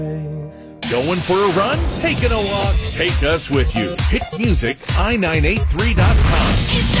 Going for a run? Taking a walk? Take us with you. Hit music, i983.com.